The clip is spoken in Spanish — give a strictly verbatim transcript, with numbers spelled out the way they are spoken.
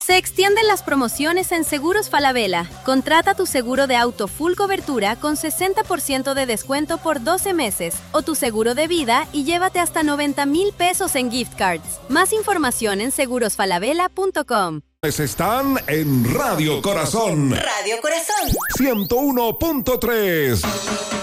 Se extienden las promociones en Seguros Falabella. Contrata tu seguro de auto full cobertura con sesenta por ciento de descuento por doce meses o tu seguro de vida y llévate hasta noventa mil pesos en gift cards. Más información en seguros falabella punto com. Están en Radio Corazón. Radio Corazón. ciento uno punto tres.